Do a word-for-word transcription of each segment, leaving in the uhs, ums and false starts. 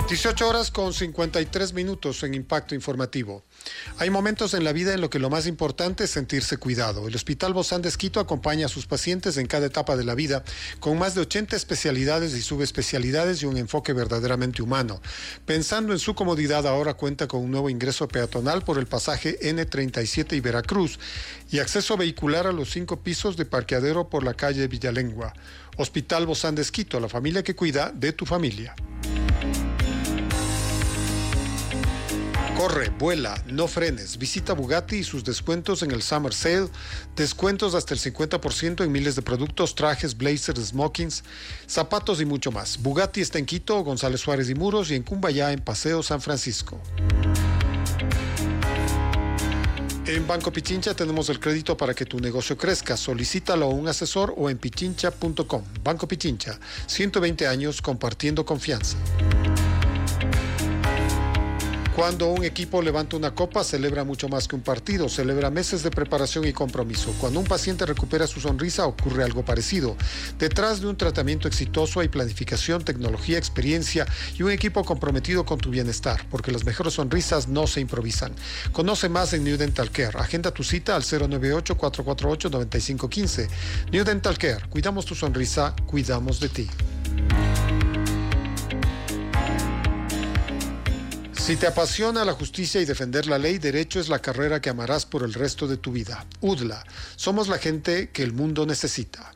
dieciocho horas con cincuenta y tres minutos en Impacto Informativo. Hay momentos en la vida en los que lo más importante es sentirse cuidado. El Hospital Bozán de Esquito acompaña a sus pacientes en cada etapa de la vida con más de ochenta especialidades y subespecialidades y un enfoque verdaderamente humano. Pensando en su comodidad, ahora cuenta con un nuevo ingreso peatonal por el pasaje ene treinta y siete y Veracruz y acceso vehicular a los cinco pisos de parqueadero por la calle Villalengua. Hospital Bozán de Esquito, la familia que cuida de tu familia. Corre, vuela, no frenes. Visita Bugatti y sus descuentos en el Summer Sale. Descuentos hasta el cincuenta por ciento en miles de productos, trajes, blazers, smokings, zapatos y mucho más. Bugatti está en Quito, González Suárez y Muros y en Cumbayá, en Paseo San Francisco. En Banco Pichincha tenemos el crédito para que tu negocio crezca. Solicítalo a un asesor o en pichincha punto com. Banco Pichincha, ciento veinte años compartiendo confianza. Cuando un equipo levanta una copa, celebra mucho más que un partido, celebra meses de preparación y compromiso. Cuando un paciente recupera su sonrisa, ocurre algo parecido. Detrás de un tratamiento exitoso hay planificación, tecnología, experiencia y un equipo comprometido con tu bienestar, porque las mejores sonrisas no se improvisan. Conoce más en New Dental Care. Agenda tu cita al cero nueve ocho, cuatro cuatro ocho, nueve cinco uno cinco. New Dental Care. Cuidamos tu sonrisa, cuidamos de ti. Si te apasiona la justicia y defender la ley, derecho es la carrera que amarás por el resto de tu vida. U D L A. Somos la gente que el mundo necesita.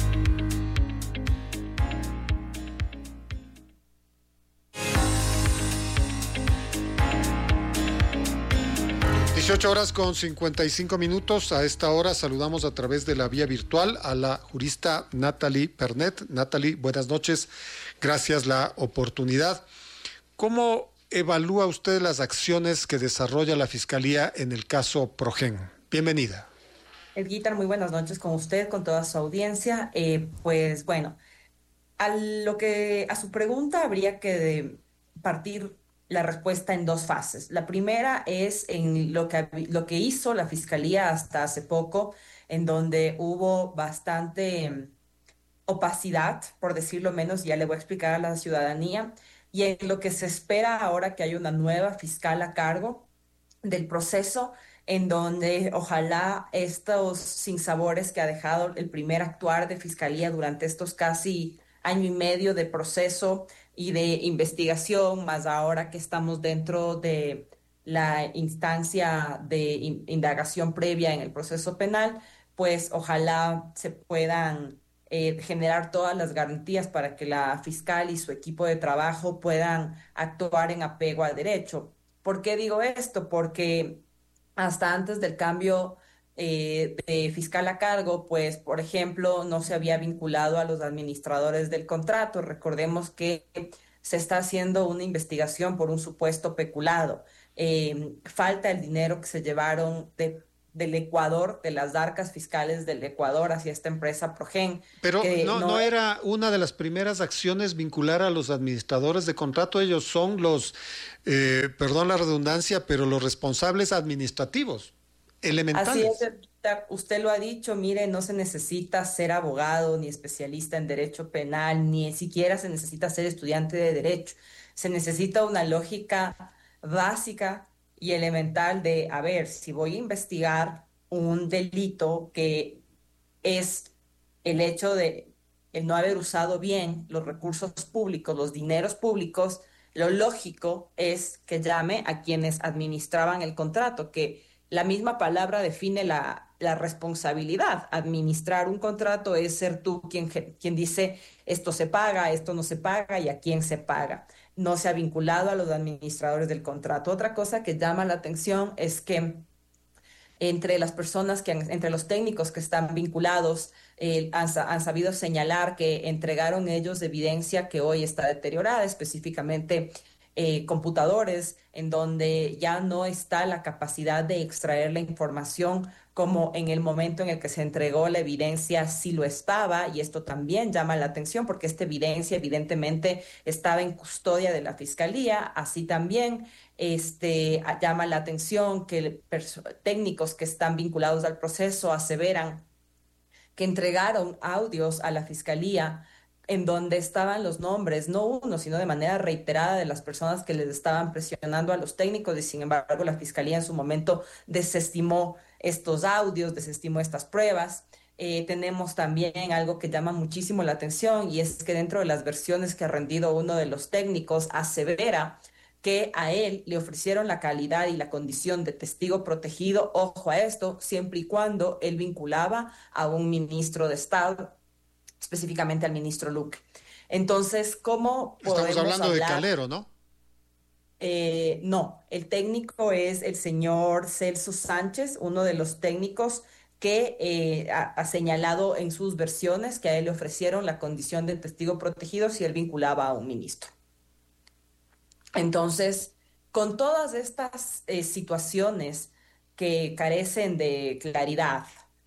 dieciocho horas con cincuenta y cinco minutos. A esta hora saludamos a través de la vía virtual a la jurista Natalie Pernet. Natalie, buenas noches. Gracias la oportunidad. ¿Cómo evalúa usted las acciones que desarrolla la Fiscalía en el caso Progen? Bienvenida. Edguitar, muy buenas noches con usted, con toda su audiencia. Eh, pues bueno, a, lo que, a su pregunta habría que de partir la respuesta en dos fases. La primera es en lo que, lo que hizo la Fiscalía hasta hace poco, en donde hubo bastante opacidad, por decirlo menos, ya le voy a explicar a la ciudadanía, y en lo que se espera ahora que haya una nueva fiscal a cargo del proceso, en donde ojalá estos sinsabores que ha dejado el primer actuar de Fiscalía durante estos casi año y medio de proceso y de investigación, más ahora que estamos dentro de la instancia de in- indagación previa en el proceso penal, pues ojalá se puedan Eh, generar todas las garantías para que la fiscal y su equipo de trabajo puedan actuar en apego al derecho. ¿Por qué digo esto? Porque hasta antes del cambio eh, de fiscal a cargo, pues, por ejemplo, no se había vinculado a los administradores del contrato. Recordemos que se está haciendo una investigación por un supuesto peculado. Eh, falta el dinero que se llevaron de del Ecuador, de las arcas fiscales del Ecuador hacia esta empresa Progen. Pero Que no, no no era una de las primeras acciones vincular a los administradores de contrato. Ellos son los, eh, perdón la redundancia, pero los responsables administrativos, Así es, elementales. usted lo ha dicho, mire, no se necesita ser abogado ni especialista en derecho penal, ni siquiera se necesita ser estudiante de derecho. Se necesita una lógica básica y elemental de, a ver, si voy a investigar un delito que es el hecho de el no haber usado bien los recursos públicos, los dineros públicos, lo lógico es que llame a quienes administraban el contrato, que la misma palabra define la, la responsabilidad. Administrar un contrato es ser tú quien, quien dice esto se paga, esto no se paga y a quién se paga. No se ha vinculado a los administradores del contrato. Otra cosa que llama la atención es que entre las personas que han, entre los técnicos que están vinculados, eh, han, han sabido señalar que entregaron ellos evidencia que hoy está deteriorada, específicamente eh, computadores en donde ya no está la capacidad de extraer la información como en el momento en el que se entregó la evidencia sí lo estaba, y esto también llama la atención porque esta evidencia evidentemente estaba en custodia de la Fiscalía. Así también este, llama la atención que técnicos que están vinculados al proceso aseveran que entregaron audios a la Fiscalía en donde estaban los nombres, no uno, sino de manera reiterada de las personas que les estaban presionando a los técnicos y sin embargo la fiscalía en su momento desestimó estos audios, desestimó estas pruebas. Eh, tenemos también algo que llama muchísimo la atención y es que dentro de las versiones que ha rendido uno de los técnicos asevera que a él le ofrecieron la calidad y la condición de testigo protegido, ojo a esto, siempre y cuando él vinculaba a un ministro de Estado, específicamente al ministro Luque. Entonces, ¿cómo podemos Estamos hablando hablar? de Calero, ¿no? Eh, no, el técnico es el señor Celso Sánchez, uno de los técnicos que eh, ha, ha señalado en sus versiones que a él le ofrecieron la condición de testigo protegido si él vinculaba a un ministro. Entonces, con todas estas eh, situaciones que carecen de claridad,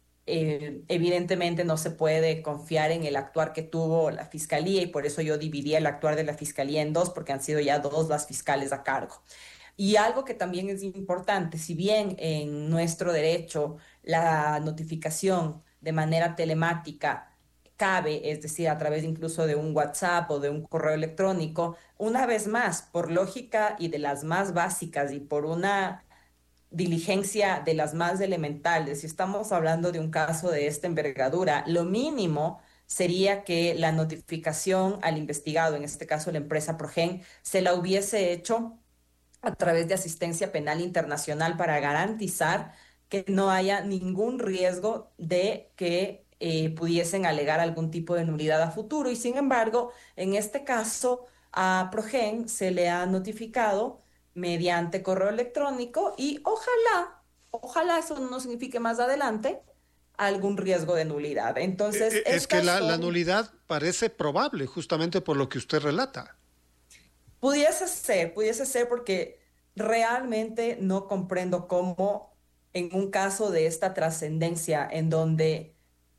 eh, evidentemente no se puede confiar en el actuar que tuvo la fiscalía y por eso yo dividí el actuar de la fiscalía en dos, porque han sido ya dos las fiscales a cargo. Y algo que también es importante, si bien en nuestro derecho la notificación de manera telemática cabe, es decir, a través incluso de un WhatsApp o de un correo electrónico, una vez más, por lógica y de las más básicas y por una diligencia de las más elementales, si estamos hablando de un caso de esta envergadura, lo mínimo sería que la notificación al investigado, en este caso la empresa Progen, se la hubiese hecho a través de asistencia penal internacional para garantizar que no haya ningún riesgo de que eh, pudiesen alegar algún tipo de nulidad a futuro. Y sin embargo, en este caso, a Progen se le ha notificado mediante correo electrónico y ojalá, ojalá eso no signifique más adelante algún riesgo de nulidad. Entonces, Eh, Es que la, son... la nulidad parece probable justamente por lo que usted relata. Pudiese ser, pudiese ser porque realmente no comprendo cómo en un caso de esta trascendencia en donde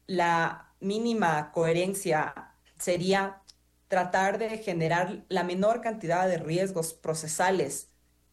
la mínima coherencia sería tratar de generar la menor cantidad de riesgos procesales,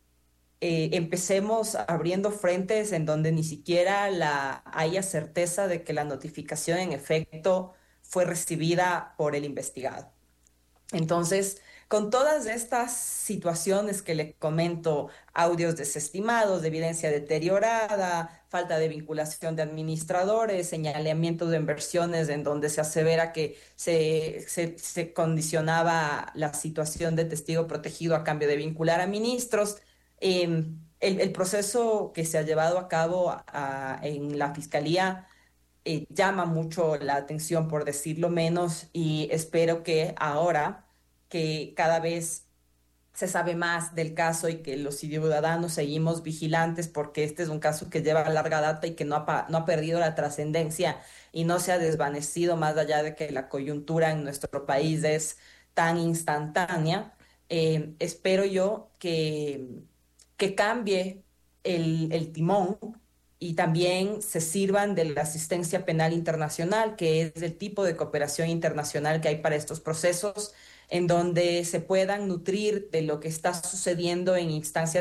eh, empecemos abriendo frentes en donde ni siquiera la, haya certeza de que la notificación en efecto fue recibida por el investigado. Entonces, con todas estas situaciones que le comento, audios desestimados, de evidencia deteriorada, falta de vinculación de administradores, señalamiento de inversiones en donde se asevera que se, se, se condicionaba la situación de testigo protegido a cambio de vincular a ministros, eh, el, el proceso que se ha llevado a cabo a, a, en la Fiscalía eh, llama mucho la atención, por decirlo menos, y espero que ahora que cada vez se sabe más del caso y que los ciudadanos seguimos vigilantes porque este es un caso que lleva larga data y que no ha, no ha perdido la trascendencia y no se ha desvanecido más allá de que la coyuntura en nuestro país es tan instantánea. Eh, espero yo que, que cambie el, el timón y también se sirvan de la asistencia penal internacional, que es el tipo de cooperación internacional que hay para estos procesos, en donde se puedan nutrir de lo que está sucediendo en instancias